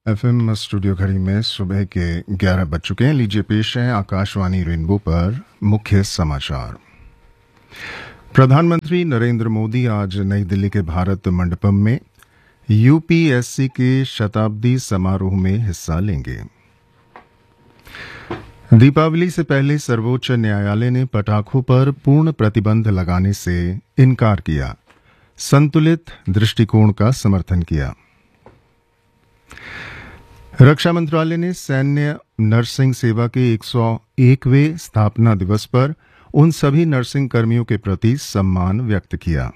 FM studio घड़ी में सुबह के 11 बज चुके हैं। लीजिए पेश है आकाशवाणी रेनबो पर मुख्य समाचार। प्रधानमंत्री नरेंद्र मोदी आज नई दिल्ली के भारत मंडपम में यूपीएससी के शताब्दी समारोह में हिस्सा लेंगे। दीपावली से पहले सर्वोच्च न्यायालय ने पटाखों पर पूर्ण प्रतिबंध लगाने से इनकार किया, संतुलित दृष्टिकोण का समर्थन किया। रक्षा मंत्रालय ने सैन्य नर्सिंग सेवा के 101वें स्थापना दिवस पर उन सभी नर्सिंग कर्मियों के प्रति सम्मान व्यक्त किया।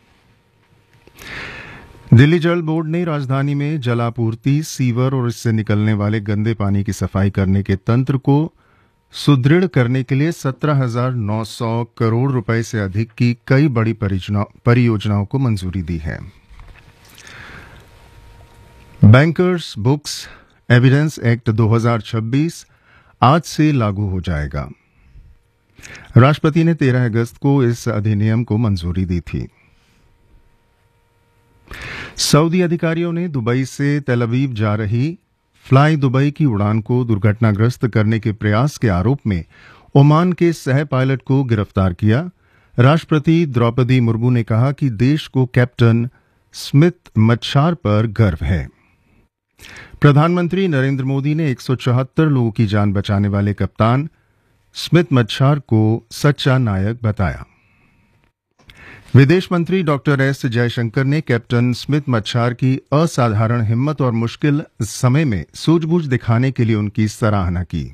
दिल्ली जल बोर्ड ने राजधानी में जलापूर्ति, सीवर और इससे निकलने वाले गंदे पानी की सफाई करने के तंत्र को सुदृढ़ करने के लिए 17,900 करोड़ रुपए से अधिक की कई बड़ी परियोजनाओं को मंजूरी दी है। बैंकर्स बुक्स एविडेंस एक्ट 2026 आज से लागू हो जाएगा। राष्ट्रपति ने 13 अगस्त को इस अधिनियम को मंजूरी दी थी। सऊदी अधिकारियों ने दुबई से तेल अवीव जा रही फ्लाई दुबई की उड़ान को दुर्घटनाग्रस्त करने के प्रयास के आरोप में ओमान के सह पायलट को गिरफ्तार किया। राष्ट्रपति द्रौपदी मुर्मू ने कहा कि देश को कैप्टन स्मिथ मच्छार पर गर्व है। प्रधानमंत्री नरेंद्र मोदी ने 174 लोगों की जान बचाने वाले कप्तान स्मिथ मच्छार को सच्चा नायक बताया। विदेश मंत्री डॉक्टर एस जयशंकर ने कैप्टन स्मिथ मच्छार की असाधारण हिम्मत और मुश्किल समय में सूझबूझ दिखाने के लिए उनकी सराहना की।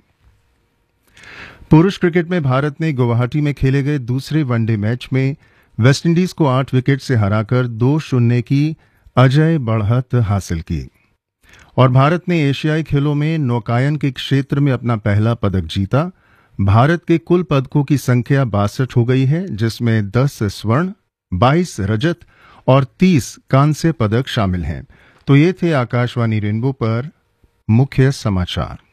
पुरुष क्रिकेट में भारत ने गुवाहाटी में खेले गए दूसरे वनडे मैच में वेस्टइंडीज को 8 विकेट से हराकर 2-0 की अजय बढ़त हासिल की और भारत ने एशियाई खेलों में नौकायन के क्षेत्र में अपना पहला पदक जीता। भारत के कुल पदकों की संख्या 62 हो गई है, जिसमें 10 स्वर्ण, 22 रजत और 30 कांस्य पदक शामिल हैं। तो ये थे आकाशवाणी रेनबो पर मुख्य समाचार।